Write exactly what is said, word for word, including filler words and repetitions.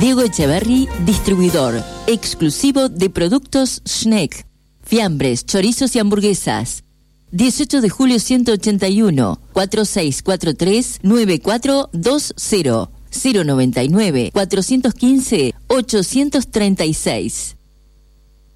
Diego Echeverry, distribuidor exclusivo de productos Schneck. Fiambres, chorizos y hamburguesas. dieciocho de julio ciento ochenta y uno, cuatro seis cuatro tres, nueve cuatro dos cero, cero noventa y nueve, cuatrocientos quince, ochocientos treinta y seis.